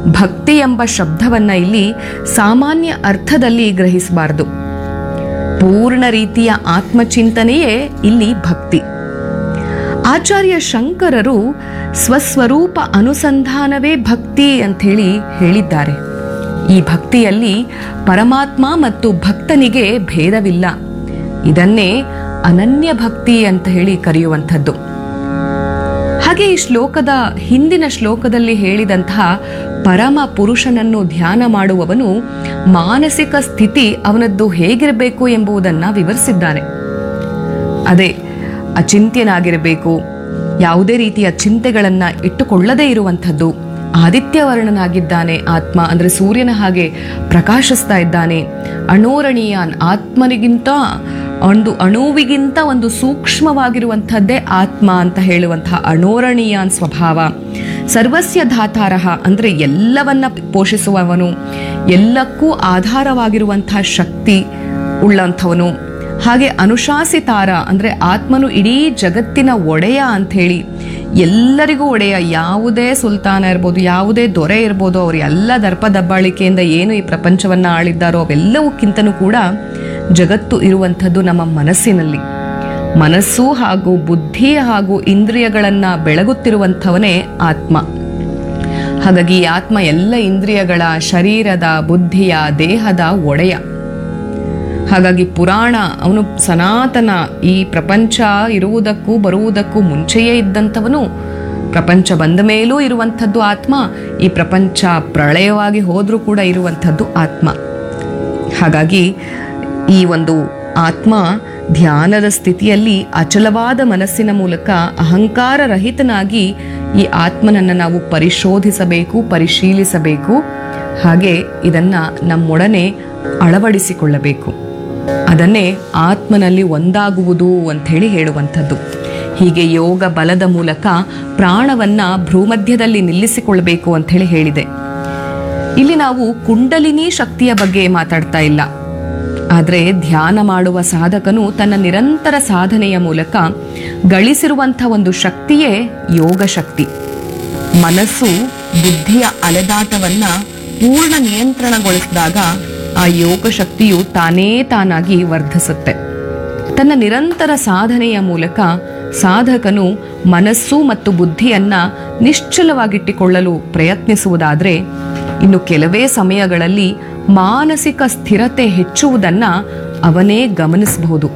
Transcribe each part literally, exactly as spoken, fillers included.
ಭಕ್ತಿ ಎಂಬ ಶಬ್ದವನ್ನ ಇಲ್ಲಿ ಸಾಮಾನ್ಯ ಅರ್ಥದಲ್ಲಿ ಗ್ರಹಿಸಬಾರದು. ಪೂರ್ಣ ರೀತಿಯ ಆತ್ಮಚಿಂತನೆಯೇ ಇಲ್ಲಿ ಭಕ್ತಿ. ಆಚಾರ್ಯ ಶಂಕರರು ಸ್ವಸ್ವರೂಪ ಅನುಸಂಧಾನವೇ ಭಕ್ತಿ ಅಂಥೇಳಿ ಹೇಳಿದ್ದಾರೆ. ಈ ಭಕ್ತಿಯಲ್ಲಿ ಪರಮಾತ್ಮ ಮತ್ತು ಭಕ್ತನಿಗೆ ಭೇದವಿಲ್ಲ. ಇದನ್ನೇ ಅನನ್ಯ ಭಕ್ತಿ ಅಂತ ಹೇಳಿ ಕರೆಯುವಂಥದ್ದು. ಹಾಗೆ ಈ ಶ್ಲೋಕದ ಹಿಂದಿನ ಶ್ಲೋಕದಲ್ಲಿ ಹೇಳಿದಂತಹ ಪರಮ ಪುರುಷನನ್ನು ಧ್ಯಾನ ಮಾಡುವವನು ಮಾನಸಿಕ ಸ್ಥಿತಿ ಅವನದ್ದು ಹೇಗಿರಬೇಕು ಎಂಬುದನ್ನ ವಿವರಿಸಿದ್ದಾನೆ. ಅದೇ ಅಚಿಂತ್ಯನಾಗಿರಬೇಕು, ಯಾವುದೇ ರೀತಿಯ ಚಿಂತೆಗಳನ್ನ ಇಟ್ಟುಕೊಳ್ಳದೇ ಇರುವಂಥದ್ದು, ಆದಿತ್ಯವರ್ಣನಾಗಿದ್ದಾನೆ ಆತ್ಮ, ಅಂದ್ರೆ ಸೂರ್ಯನ ಹಾಗೆ ಪ್ರಕಾಶಿಸ್ತಾ ಇದ್ದಾನೆ. ಅಣೋರಣೀಯಾನ್, ಆತ್ಮನಿಗಿಂತ ಒಂದು ಅಣುವಿಗಿಂತ ಒಂದು ಸೂಕ್ಷ್ಮವಾಗಿರುವಂಥದ್ದೇ ಆತ್ಮ ಅಂತ ಹೇಳುವಂತಹ ಅಣೋರಣೀಯಾನ್ ಸ್ವಭಾವ. ಸರ್ವಸ್ಯ ಧಾತಾರಃ, ಅಂದ್ರೆ ಎಲ್ಲವನ್ನ ಪೋಷಿಸುವವನು, ಎಲ್ಲಕ್ಕೂ ಆಧಾರವಾಗಿರುವಂತಹ ಶಕ್ತಿ ಉಳ್ಳಂಥವನು. ಹಾಗೆ ಅನುಶಾಸಿತಾರ, ಅಂದ್ರೆ ಆತ್ಮನು ಇಡೀ ಜಗತ್ತಿನ ಒಡೆಯ ಅಂಥೇಳಿ, ಎಲ್ಲರಿಗೂ ಒಡೆಯ. ಯಾವುದೇ ಸುಲ್ತಾನ ಇರ್ಬೋದು, ಯಾವುದೇ ದೊರೆ ಇರ್ಬೋದು, ಅವರು ಎಲ್ಲ ದರ್ಪ ದಬ್ಬಾಳಿಕೆಯಿಂದ ಏನು ಈ ಪ್ರಪಂಚವನ್ನ ಆಳಿದ್ದಾರೋ ಅವೆಲ್ಲವಕ್ಕಿಂತನೂ ಕೂಡ ಜಗತ್ತು ಇರುವಂಥದ್ದು ನಮ್ಮ ಮನಸ್ಸಿನಲ್ಲಿ. ಮನಸ್ಸು ಹಾಗೂ ಬುದ್ಧಿ ಹಾಗೂ ಇಂದ್ರಿಯಗಳನ್ನ ಬೆಳಗುತ್ತಿರುವಂಥವನೇ ಆತ್ಮ. ಹಾಗಾಗಿ ಈ ಆತ್ಮ ಎಲ್ಲ ಇಂದ್ರಿಯಗಳ, ಶರೀರದ, ಬುದ್ಧಿಯ, ದೇಹದ ಒಡೆಯ. ಹಾಗಾಗಿ ಪುರಾಣ ಅವನು ಸನಾತನ, ಈ ಪ್ರಪಂಚ ಇರುವುದಕ್ಕೂ ಬರುವುದಕ್ಕೂ ಮುಂಚೆಯೇ ಇದ್ದಂಥವನು, ಪ್ರಪಂಚ ಬಂದ ಮೇಲೂ ಇರುವಂಥದ್ದು ಆತ್ಮ, ಈ ಪ್ರಪಂಚ ಪ್ರಳಯವಾಗಿ ಹೋದ್ರೂ ಕೂಡ ಇರುವಂಥದ್ದು ಆತ್ಮ. ಹಾಗಾಗಿ ಈ ಒಂದು ಆತ್ಮ ಧ್ಯಾನದ ಸ್ಥಿತಿಯಲ್ಲಿ ಅಚಲವಾದ ಮನಸ್ಸಿನ ಮೂಲಕ ಅಹಂಕಾರ ರಹಿತನಾಗಿ ಈ ಆತ್ಮನನ್ನು ನಾವು ಪರಿಶೋಧಿಸಬೇಕು, ಪರಿಶೀಲಿಸಬೇಕು. ಹಾಗೆ ಇದನ್ನ ನಮ್ಮೊಡನೆ ಅಳವಡಿಸಿಕೊಳ್ಳಬೇಕು. ಅದನ್ನೇ ಆತ್ಮನಲ್ಲಿ ಒಂದಾಗುವುದು ಅಂತ ಹೇಳಿ ಹೇಳುವಂಥದ್ದು. ಹೀಗೆ ಯೋಗ ಬಲದ ಮೂಲಕ ಪ್ರಾಣವನ್ನ ಭ್ರೂಮಧ್ಯದಲ್ಲಿ ನಿಲ್ಲಿಸಿಕೊಳ್ಳಬೇಕು ಅಂತ ಹೇಳಿ ಹೇಳಿದೆ. ಇಲ್ಲಿ ನಾವು ಕುಂಡಲಿನಿ ಶಕ್ತಿಯ ಬಗ್ಗೆ ಮಾತಾಡ್ತಾ ಇಲ್ಲ. ಆದರೆ ಧ್ಯಾನ ಮಾಡುವ ಸಾಧಕನು ತನ್ನ ನಿರಂತರ ಸಾಧನೆಯ ಮೂಲಕ ಗಳಿಸಿರುವಂಥ ಒಂದು ಶಕ್ತಿಯೇ ಯೋಗ ಶಕ್ತಿ. ಮನಸ್ಸು ಬುದ್ಧಿಯ ಅಲೆದಾಟವನ್ನ ಪೂರ್ಣ ನಿಯಂತ್ರಣಗೊಳಿಸಿದಾಗ ಆ ಯೋಗ ಶಕ್ತಿಯು ತಾನೇ ತಾನಾಗಿ ವರ್ಧಿಸುತ್ತೆ. ತನ್ನ ನಿರಂತರ ಸಾಧನೆಯ ಮೂಲಕ ಸಾಧಕನು ಮನಸ್ಸು ಮತ್ತು ಬುದ್ಧಿಯನ್ನ ನಿಶ್ಚಲವಾಗಿಟ್ಟುಕೊಳ್ಳಲು ಪ್ರಯತ್ನಿಸುವುದಾದರೆ ಇನ್ನು ಕೆಲವೇ ಸಮಯಗಳಲ್ಲಿ ಮಾನಸಿಕ ಸ್ಥಿರತೆ ಹೆಚ್ಚುವುದನ್ನ ಅವನೇ ಗಮನಿಸಬಹುದು.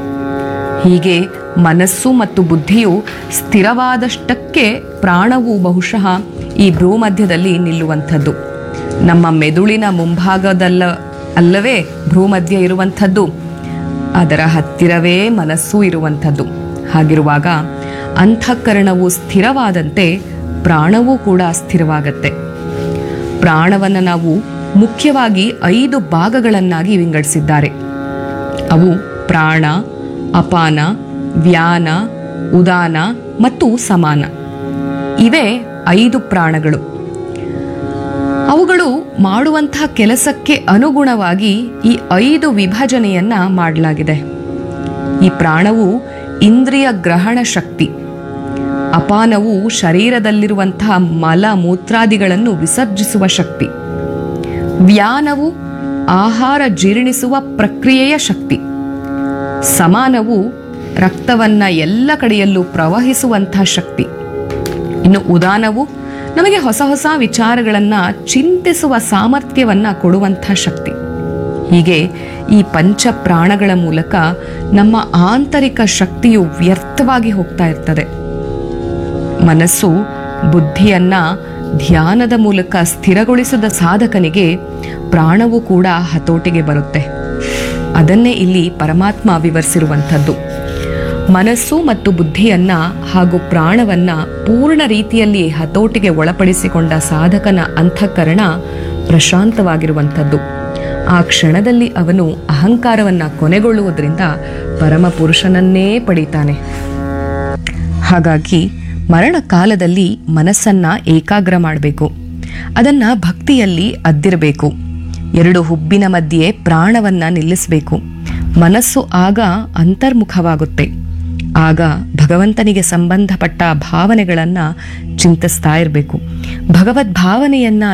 ಹೀಗೆ ಮನಸ್ಸು ಮತ್ತು ಬುದ್ಧಿಯು ಸ್ಥಿರವಾದಷ್ಟಕ್ಕೆ ಪ್ರಾಣವು ಬಹುಶಃ ಈ ಭ್ರೂಮಧ್ಯದಲ್ಲಿ ನಿಲ್ಲುವಂಥದ್ದು. ನಮ್ಮ ಮೆದುಳಿನ ಮುಂಭಾಗದಲ್ಲ ಅಲ್ಲವೇ ಭ್ರೂಮಧ್ಯ ಇರುವಂಥದ್ದು, ಅದರ ಹತ್ತಿರವೇ ಮನಸ್ಸು ಇರುವಂಥದ್ದು. ಹಾಗಿರುವಾಗ ಅಂತಃಕರಣವು ಸ್ಥಿರವಾದಂತೆ ಪ್ರಾಣವೂ ಕೂಡ ಸ್ಥಿರವಾಗತ್ತೆ. ಪ್ರಾಣವನ್ನು ನಾವು ಮುಖ್ಯವಾಗಿ ಐದು ಭಾಗಗಳನ್ನಾಗಿ ವಿಂಗಡಿಸಿದ್ದಾರೆ. ಅವು ಪ್ರಾಣ, ಅಪಾನ, ವ್ಯಾನ, ಉದಾನ ಮತ್ತು ಸಮಾನ. ಇವೇ ಐದು ಪ್ರಾಣಗಳು. ಅವುಗಳು ಮಾಡುವಂತಹ ಕೆಲಸಕ್ಕೆ ಅನುಗುಣವಾಗಿ ಈ ಐದು ವಿಭಜನೆಯನ್ನ ಮಾಡಲಾಗಿದೆ. ಈ ಪ್ರಾಣವು ಇಂದ್ರಿಯ ಗ್ರಹಣ ಶಕ್ತಿ, ಅಪಾನವು ಶರೀರದಲ್ಲಿರುವಂತಹ ಮಲ ಮೂತ್ರಾದಿಗಳನ್ನು ವಿಸರ್ಜಿಸುವ ಶಕ್ತಿ, ವ್ಯಾನವು ಆಹಾರ ಜೀರ್ಣಿಸುವ ಪ್ರಕ್ರಿಯೆಯ ಶಕ್ತಿ, ಸಮಾನವು ರಕ್ತವನ್ನ ಎಲ್ಲ ಕಡೆಯಲ್ಲೂ ಪ್ರವಹಿಸುವಂತಹ ಶಕ್ತಿ, ಇನ್ನು ಉದಾನವು ನಮಗೆ ಹೊಸ ಹೊಸ ವಿಚಾರಗಳನ್ನ ಚಿಂತಿಸುವ ಸಾಮರ್ಥ್ಯವನ್ನ ಕೊಡುವಂಥ ಶಕ್ತಿ. ಹೀಗೆ ಈ ಪಂಚ ಪ್ರಾಣಗಳ ಮೂಲಕ ನಮ್ಮ ಆಂತರಿಕ ಶಕ್ತಿಯು ವ್ಯರ್ಥವಾಗಿ ಹೋಗ್ತಾ ಇರ್ತದೆ. ಮನಸ್ಸು ಬುದ್ಧಿಯನ್ನ ಧ್ಯಾನದ ಮೂಲಕ ಸ್ಥಿರಗೊಳಿಸಿದ ಸಾಧಕನಿಗೆ ಪ್ರಾಣವು ಕೂಡ ಹತೋಟಿಗೆ ಬರುತ್ತೆ. ಅದನ್ನೇ ಇಲ್ಲಿ ಪರಮಾತ್ಮ ವಿವರಿಸಿರುವಂಥದ್ದು. ಮನಸ್ಸು ಮತ್ತು ಬುದ್ಧಿಯನ್ನ ಹಾಗೂ ಪ್ರಾಣವನ್ನ ಪೂರ್ಣ ರೀತಿಯಲ್ಲಿ ಹತೋಟಿಗೆ ಒಳಪಡಿಸಿಕೊಂಡ ಸಾಧಕನ ಅಂತಃಕರಣ ಪ್ರಶಾಂತವಾಗಿರುವಂಥದ್ದು. ಆ ಕ್ಷಣದಲ್ಲಿ ಅವನು ಅಹಂಕಾರವನ್ನ ಕೊನೆಗೊಳ್ಳುವುದರಿಂದ ಪರಮ ಪುರುಷನನ್ನೇ ಪಡೀತಾನೆ. ಹಾಗಾಗಿ ಮರಣ ಕಾಲದಲ್ಲಿ ಮನಸ್ಸನ್ನ ಏಕಾಗ್ರ ಮಾಡಬೇಕು. ಅದನ್ನ ಭಕ್ತಿಯಲ್ಲಿ ಅದ್ದಿರಬೇಕು. ಎರಡು ಹುಬ್ಬಿನ ಮಧ್ಯೆ ಪ್ರಾಣವನ್ನ ನಿಲ್ಲಿಸಬೇಕು. ಮನಸ್ಸು ಆಗ ಅಂತರ್ಮುಖವಾಗುತ್ತೆ. ಆಗ ಭಗವಂತನಿಗೆ ಸಂಬಂಧಪಟ್ಟ ಭಾವನೆಗಳನ್ನ ಚಿಂತಿಸ್ತಾ ಇರಬೇಕು. ಭಗವದ್ ಭಾವನೆಯನ್ನ